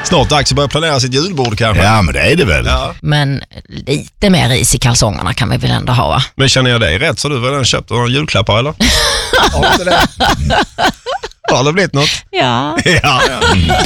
Snart dags att börja planera sitt julbord kanske. Ja, men det är det väl. Ja. Men lite mer is i kalsongerna kan vi väl ändå ha, va? Men känner jag dig rätt så du väl redan köpt några julklappar eller? Har du inte det? Har det blivit något? Ja. Ja.